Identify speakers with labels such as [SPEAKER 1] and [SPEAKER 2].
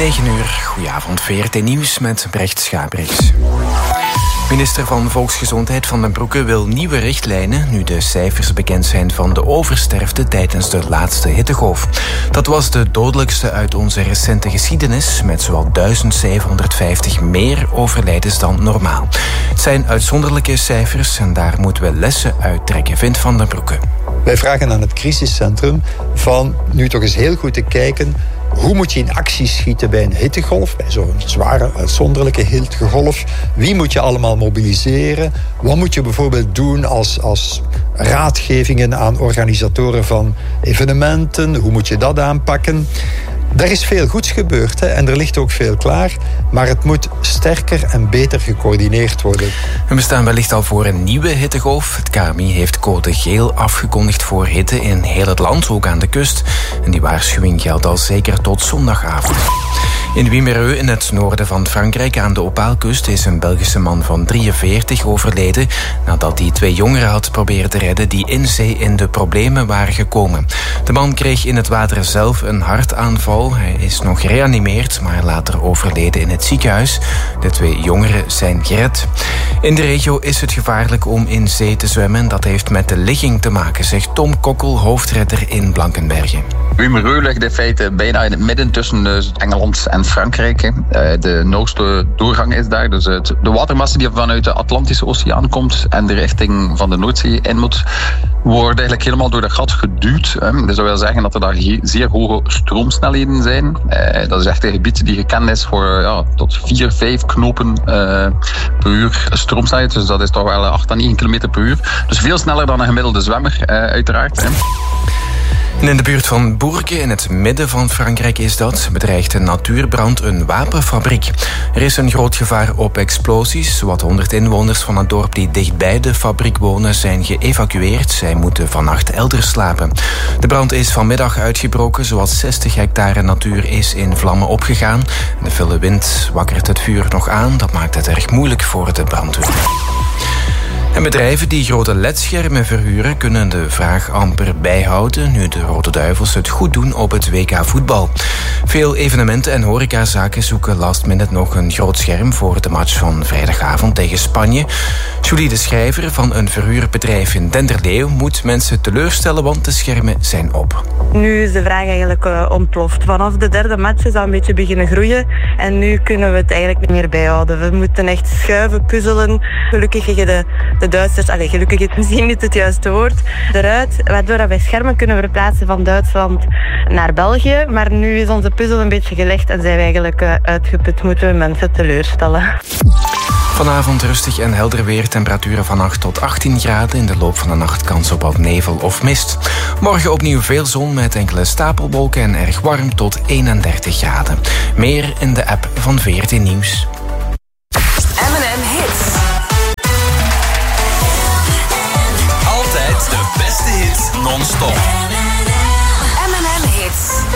[SPEAKER 1] 9:00, goedenavond, VRT Nieuws met Brecht Schabriks. Minister van Volksgezondheid Van den Broeke wil nieuwe richtlijnen nu de cijfers bekend zijn van de oversterfte tijdens de laatste hittegolf. Dat was de dodelijkste uit onze recente geschiedenis, met zowel 1750 meer overlijdens dan normaal. Het zijn uitzonderlijke cijfers en daar moeten we lessen uit trekken, vindt Van den Broeke.
[SPEAKER 2] Wij vragen aan het crisiscentrum van nu toch eens heel goed te kijken: hoe moet je in actie schieten bij een hittegolf, bij zo'n zware, uitzonderlijke hittegolf? Wie moet je allemaal mobiliseren? Wat moet je bijvoorbeeld doen als raadgevingen aan organisatoren van evenementen? Hoe moet je dat aanpakken? Er is veel goeds gebeurd, hè, en er ligt ook veel klaar. Maar het moet sterker en beter gecoördineerd worden.
[SPEAKER 1] We staan wellicht al voor een nieuwe hittegolf. Het KMI heeft code geel afgekondigd voor hitte in heel het land, ook aan de kust. En die waarschuwing geldt al zeker tot zondagavond. In Wimereux, in het noorden van Frankrijk, aan de Opaalkust, is een Belgische man van 43 overleden nadat hij 2 jongeren had proberen te redden die in zee in de problemen waren gekomen. De man kreeg in het water zelf een hartaanval. Hij is nog gereanimeerd, maar later overleden in het ziekenhuis. De 2 jongeren zijn gered. In de regio is het gevaarlijk om in zee te zwemmen. Dat heeft met de ligging te maken, zegt Tom Kokkel, hoofdredder in Blankenbergen.
[SPEAKER 3] Wimereux ligt in feite bijna in het midden tussen Engeland en Frankrijk. De nauwste doorgang is daar. Dus de watermassa die vanuit de Atlantische Oceaan komt en de richting van de Noordzee in moet, wordt eigenlijk helemaal door dat gat geduwd. Dat wil zeggen dat er daar zeer hoge stroomsnelheden zijn. Dat is echt een gebied die gekend is voor tot 4-5 knopen per uur stroomsnelheid. Dus dat is toch wel 8 à 9 km per uur. Dus veel sneller dan een gemiddelde zwemmer, uiteraard.
[SPEAKER 1] En in de buurt van Bourke, in het midden van Frankrijk is dat, bedreigt een natuurbrand een wapenfabriek. Er is een groot gevaar op explosies. Zowat 100 inwoners van het dorp die dichtbij de fabriek wonen zijn geëvacueerd. Zij moeten vannacht elders slapen. De brand is vanmiddag uitgebroken. Zowat 60 hectare natuur is in vlammen opgegaan. De felle wind wakkert het vuur nog aan. Dat maakt het erg moeilijk voor de brandweer. En bedrijven die grote ledschermen verhuren kunnen de vraag amper bijhouden nu de Rode Duivels het goed doen op het WK voetbal. Veel evenementen en horecazaken zoeken last minute nog een groot scherm voor de match van vrijdagavond tegen Spanje. Julie de Schrijver van een verhuurbedrijf in Denderleeuw moet mensen teleurstellen, want de schermen zijn op.
[SPEAKER 4] Nu is de vraag eigenlijk ontploft. Vanaf de 3e match is dat een beetje beginnen groeien en nu kunnen we het eigenlijk niet meer bijhouden. We moeten echt schuiven, puzzelen. Gelukkig liggen de Duitsers, gelukkig is misschien niet het juiste woord, eruit, waardoor wij schermen kunnen verplaatsen van Duitsland naar België. Maar nu is onze puzzel een beetje gelegd en zijn we eigenlijk uitgeput, moeten we mensen teleurstellen.
[SPEAKER 1] Vanavond rustig en helder weer, temperaturen van 8 tot 18 graden. In de loop van de nacht kans op wat nevel of mist. Morgen opnieuw veel zon met enkele stapelwolken en erg warm tot 31 graden. Meer in de app van VRT Nieuws.
[SPEAKER 5] M&M Hits.
[SPEAKER 6] Altijd de beste hits non-stop.